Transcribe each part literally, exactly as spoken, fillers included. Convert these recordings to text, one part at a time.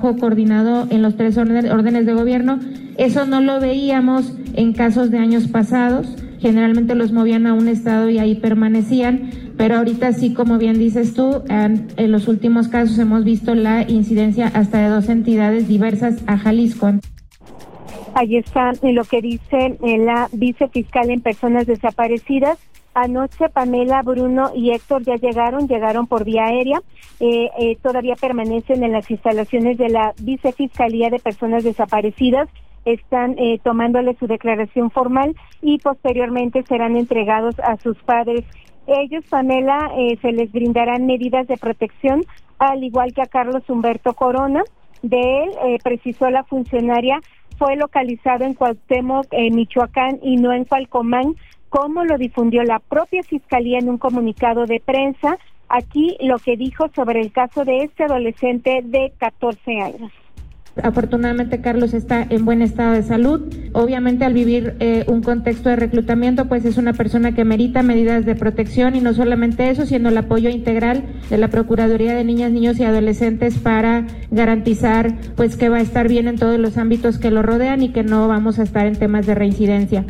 Coordinado en los tres órdenes de gobierno. Eso no lo veíamos en casos de años pasados. Generalmente los movían a un estado y ahí permanecían, pero ahorita sí, como bien dices tú, en, en los últimos casos hemos visto la incidencia hasta de dos entidades diversas a Jalisco. Ahí está lo que dice la vicefiscal en personas desaparecidas. Anoche Pamela, Bruno y Héctor ya llegaron, llegaron por vía aérea, eh, eh, todavía permanecen en las instalaciones de la Vicefiscalía de Personas Desaparecidas, están eh, tomándole su declaración formal y posteriormente serán entregados a sus padres. Ellos, Pamela, eh, se les brindarán medidas de protección, al igual que a Carlos Humberto Corona. De él, eh, precisó la funcionaria, fue localizado en Cuauhtémoc, eh, Michoacán y no en Cualcomán, como lo difundió la propia Fiscalía en un comunicado de prensa. Aquí lo que dijo sobre el caso de este adolescente de catorce años. Afortunadamente Carlos está en buen estado de salud. Obviamente al vivir eh, un contexto de reclutamiento, pues es una persona que merita medidas de protección y no solamente eso, sino el apoyo integral de la Procuraduría de Niñas, Niños y Adolescentes para garantizar pues que va a estar bien en todos los ámbitos que lo rodean y que no vamos a estar en temas de reincidencia.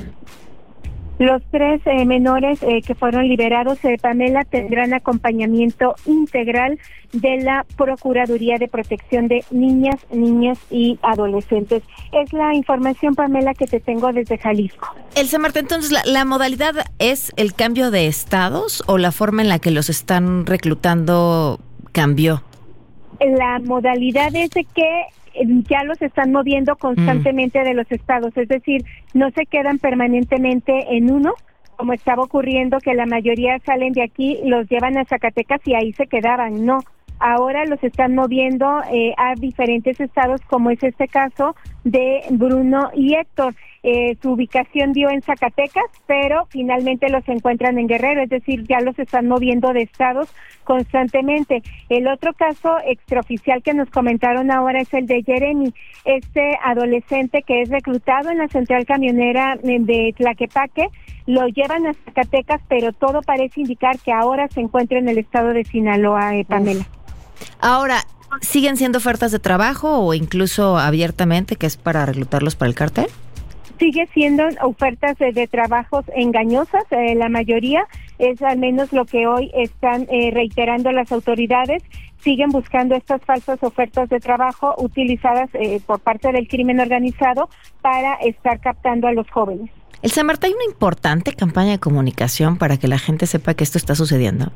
Los tres eh, menores eh, que fueron liberados, eh, Pamela, tendrán acompañamiento integral de la Procuraduría de Protección de Niñas, Niños y Adolescentes. Es la información, Pamela, que te tengo desde Jalisco. Elsa Marta, entonces, ¿la, la modalidad es el cambio de estados o la forma en la que los están reclutando cambió? La modalidad es de que ya los están moviendo constantemente mm. de los estados, es decir, no se quedan permanentemente en uno, como estaba ocurriendo que la mayoría salen de aquí, los llevan a Zacatecas y ahí se quedaban, no. Ahora los están moviendo eh, a diferentes estados, como es este caso de Bruno y Héctor. Eh, su ubicación dio en Zacatecas, pero finalmente los encuentran en Guerrero, es decir, ya los están moviendo de estados constantemente. El otro caso extraoficial que nos comentaron ahora es el de Jeremy, este adolescente que es reclutado en la central camionera de Tlaquepaque, lo llevan a Zacatecas, pero todo parece indicar que ahora se encuentra en el estado de Sinaloa, eh, Pamela. Ahora, ¿siguen siendo ofertas de trabajo o incluso abiertamente, que es para reclutarlos para el cártel? Sigue siendo ofertas de, de trabajos engañosas, eh, la mayoría es al menos lo que hoy están eh, reiterando las autoridades. Siguen buscando estas falsas ofertas de trabajo utilizadas eh, por parte del crimen organizado para estar captando a los jóvenes. Elsa Marta, ¿hay una importante campaña de comunicación para que la gente sepa que esto está sucediendo?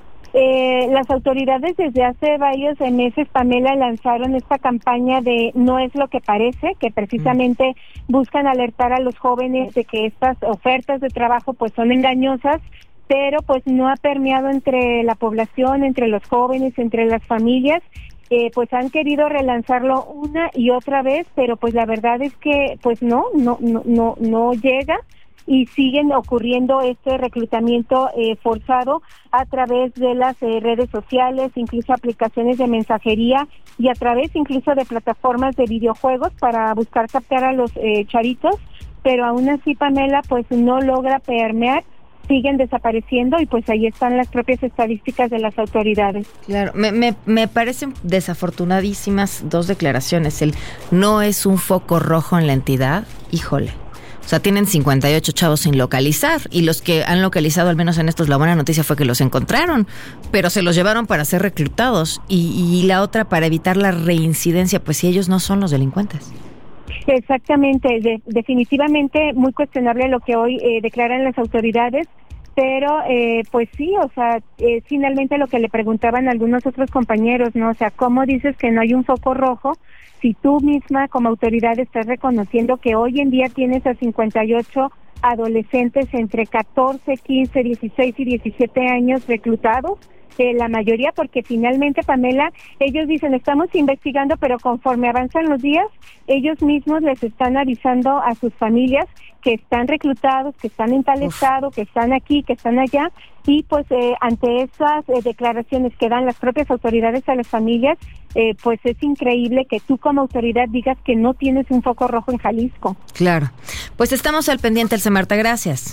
Eh, las autoridades desde hace varios meses, Pamela, lanzaron esta campaña de No es lo que parece, que precisamente mm. buscan alertar a los jóvenes de que estas ofertas de trabajo pues son engañosas, pero pues no ha permeado entre la población, entre los jóvenes, entre las familias. Eh, pues han querido relanzarlo una y otra vez, pero pues la verdad es que pues no, no, no, no, no llega. Y siguen ocurriendo este reclutamiento eh, forzado a través de las eh, redes sociales, incluso aplicaciones de mensajería y a través incluso de plataformas de videojuegos para buscar captar a los eh, chavitos, pero aún así, Pamela, pues no logra permear, siguen desapareciendo y pues ahí están las propias estadísticas de las autoridades. Claro, me, me, me parecen desafortunadísimas dos declaraciones. El no es un foco rojo en la entidad, híjole. O sea, tienen cincuenta y ocho chavos sin localizar y los que han localizado, al menos en estos, la buena noticia fue que los encontraron, pero se los llevaron para ser reclutados y, y la otra para evitar la reincidencia, pues si ellos no son los delincuentes. Exactamente, de, definitivamente muy cuestionable lo que hoy eh, declaran las autoridades, pero eh, pues sí, o sea, eh, finalmente lo que le preguntaban a algunos otros compañeros, ¿no? O sea, ¿cómo dices que no hay un foco rojo si tú misma como autoridad estás reconociendo que hoy en día tienes a cincuenta y ocho adolescentes entre catorce, quince, dieciséis y diecisiete años reclutados? Eh, la mayoría, porque finalmente, Pamela, ellos dicen, estamos investigando, pero conforme avanzan los días, ellos mismos les están avisando a sus familias que están reclutados, que están en tal Uf. estado, que están aquí, que están allá, y pues eh, ante esas eh, declaraciones que dan las propias autoridades a las familias, eh, pues es increíble que tú como autoridad digas que no tienes un foco rojo en Jalisco. Claro. Pues estamos al pendiente, Elsa Marta, gracias.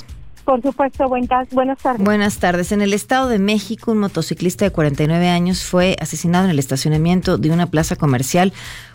Por supuesto, buenas, buenas tardes. Buenas tardes. En el Estado de México, un motociclista de cuarenta y nueve años fue asesinado en el estacionamiento de una plaza comercial.